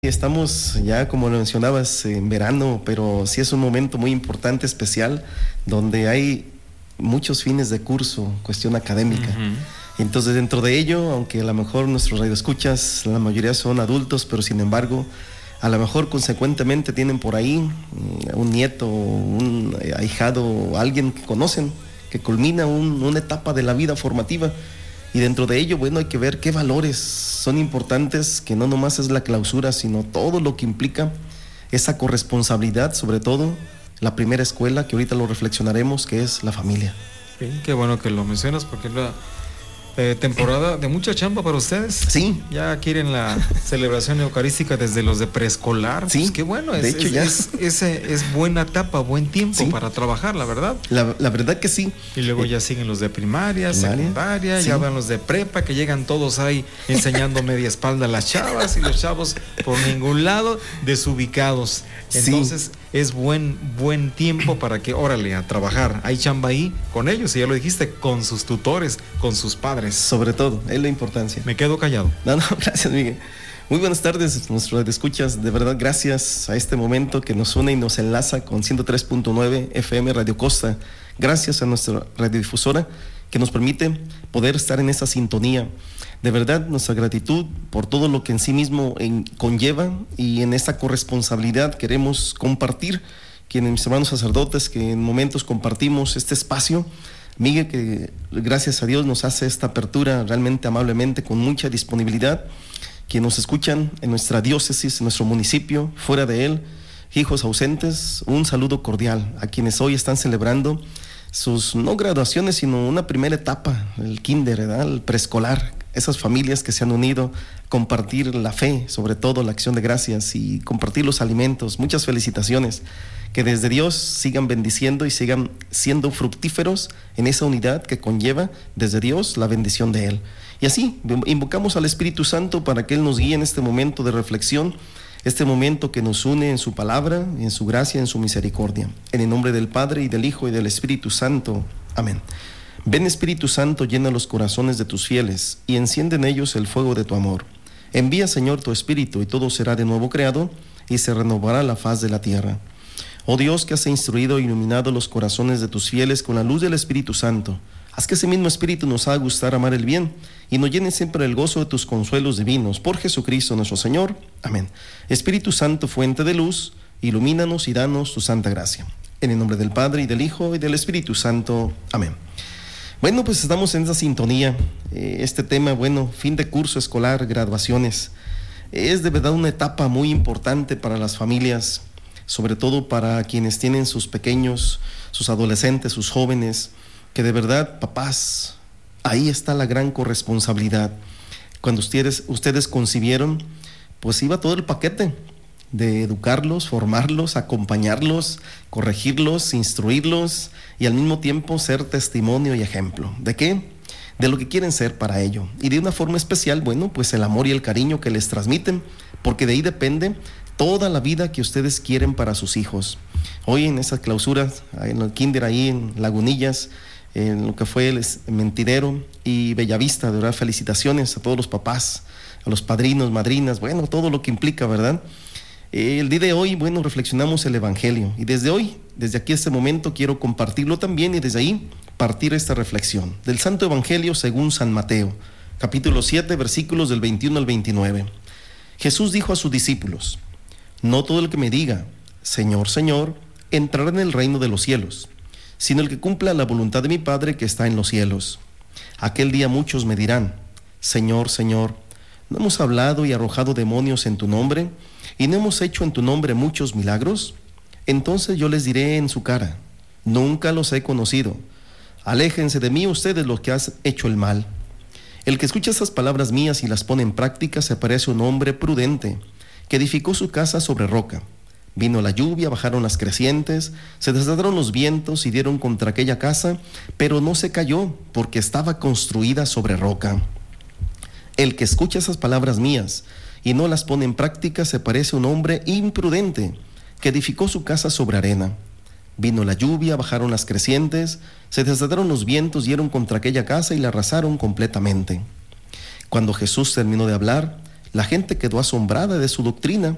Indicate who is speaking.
Speaker 1: Estamos ya, como lo mencionabas, en verano, pero sí es un momento muy importante, especial, donde hay muchos fines de curso, cuestión académica. Entonces, dentro de ello, aunque a lo mejor nuestros radioescuchas, la mayoría son adultos, pero sin embargo, a lo mejor consecuentemente tienen por ahí un nieto, un ahijado, alguien que conocen, que culmina una etapa de la vida formativa. Y dentro de ello, bueno, hay que ver qué valores son importantes, que no nomás es la clausura, sino todo lo que implica esa corresponsabilidad, sobre todo la primera escuela, que ahorita lo reflexionaremos, que es la familia.
Speaker 2: Sí, qué bueno que lo mencionas, porque es la temporada de mucha chamba para ustedes.
Speaker 1: Sí.
Speaker 2: Ya quieren la celebración eucarística desde los de preescolar.
Speaker 1: Sí.
Speaker 2: Pues qué bueno,
Speaker 1: de hecho, ya
Speaker 2: es buena etapa, buen tiempo, sí, para trabajar, la verdad.
Speaker 1: La verdad que sí.
Speaker 2: Y luego ya siguen los de primaria, secundaria, sí, ya van los de prepa, que llegan todos ahí enseñando media espalda a las chavas, y los chavos por ningún lado, desubicados. Entonces, sí, es buen tiempo para que, órale, a trabajar. Hay chamba ahí con ellos, y ya lo dijiste, con sus tutores, con sus padres.
Speaker 1: Sobre todo, es la importancia.
Speaker 2: Me quedo callado.
Speaker 1: No, gracias, Miguel. Muy buenas tardes, nuestros escuchas. De verdad, gracias a este momento que nos une y nos enlaza con 103.9 FM Radio Costa. Gracias a nuestra radiodifusora que nos permite poder estar en esa sintonía. De verdad, nuestra gratitud por todo lo que en sí mismo conlleva, y en esta corresponsabilidad queremos compartir, quienes, mis hermanos sacerdotes, que en momentos compartimos este espacio. Miguel, que gracias a Dios nos hace esta apertura realmente amablemente, con mucha disponibilidad. Quienes nos escuchan en nuestra diócesis, en nuestro municipio, fuera de él, hijos ausentes, un saludo cordial a quienes hoy están celebrando sus, no graduaciones, sino una primera etapa, el kinder, ¿verdad? El preescolar. Esas familias que se han unido, compartir la fe, sobre todo la acción de gracias, y compartir los alimentos. Muchas felicitaciones. Que desde Dios sigan bendiciendo y sigan siendo fructíferos en esa unidad que conlleva desde Dios la bendición de Él. Y así invocamos al Espíritu Santo para que Él nos guíe en este momento de reflexión, este momento que nos une en su palabra, en su gracia, en su misericordia. En el nombre del Padre, y del Hijo, y del Espíritu Santo. Amén. Ven, Espíritu Santo, llena los corazones de tus fieles y enciende en ellos el fuego de tu amor. Envía, Señor, tu Espíritu, y todo será de nuevo creado, y se renovará la faz de la tierra. Oh Dios, que has instruido e iluminado los corazones de tus fieles con la luz del Espíritu Santo, haz que ese mismo Espíritu nos haga gustar amar el bien, y nos llene siempre el gozo de tus consuelos divinos. Por Jesucristo nuestro Señor. Amén. Espíritu Santo, fuente de luz, ilumínanos y danos tu santa gracia. En el nombre del Padre, y del Hijo, y del Espíritu Santo. Amén. Bueno, pues estamos en esa sintonía. Este tema, bueno, fin de curso escolar, graduaciones. Es de verdad una etapa muy importante para las familias, sobre todo para quienes tienen sus pequeños, sus adolescentes, sus jóvenes, que de verdad, papás, ahí está la gran corresponsabilidad. Cuando ustedes concibieron, pues iba todo el paquete de educarlos, formarlos, acompañarlos, corregirlos, instruirlos, y al mismo tiempo ser testimonio y ejemplo. ¿De qué? De lo que quieren ser para ello. Y de una forma especial, bueno, pues el amor y el cariño que les transmiten, porque de ahí depende toda la vida que ustedes quieren para sus hijos. Hoy en esas clausuras, en el kinder ahí en Lagunillas, en lo que fue el Mentidero y Bellavista, de verdad, felicitaciones a todos los papás, a los padrinos, madrinas, bueno, todo lo que implica, ¿verdad? El día de hoy, bueno, reflexionamos el Evangelio, y desde hoy, desde aquí este momento, quiero compartirlo también, y desde ahí partir esta reflexión del Santo Evangelio según San Mateo, capítulo 7, versículos del 21 al 29. Jesús dijo a sus discípulos: no todo el que me diga, Señor, Señor, entrará en el reino de los cielos, sino el que cumpla la voluntad de mi Padre que está en los cielos. Aquel día muchos me dirán: Señor, Señor, ¿no hemos hablado y arrojado demonios en tu nombre, y no hemos hecho en tu nombre muchos milagros? Entonces yo les diré en su cara: nunca los he conocido. Aléjense de mí ustedes los que han hecho el mal. El que escucha esas palabras mías y las pone en práctica se parece a un hombre prudente que edificó su casa sobre roca. Vino la lluvia, bajaron las crecientes, se desataron los vientos y dieron contra aquella casa, pero no se cayó, porque estaba construida sobre roca. El que escucha esas palabras mías y no las pone en práctica se parece a un hombre imprudente que edificó su casa sobre arena. Vino la lluvia, bajaron las crecientes, se desataron los vientos, dieron contra aquella casa y la arrasaron completamente. Cuando Jesús terminó de hablar, la gente quedó asombrada de su doctrina